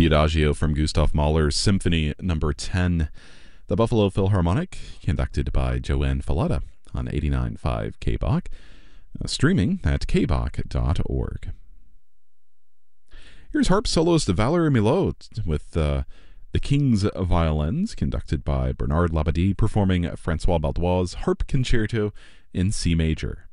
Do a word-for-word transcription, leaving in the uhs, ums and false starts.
The Adagio from Gustav Mahler's Symphony Number ten, the Buffalo Philharmonic, conducted by Joanne Falletta on eighty-nine point five K B O C, uh, streaming at k b o c dot org. Here's harp soloist Valery Milhaud with uh, The King's Violins, conducted by Bernard Labadie, performing Francois Baldois' Harp Concerto in C major.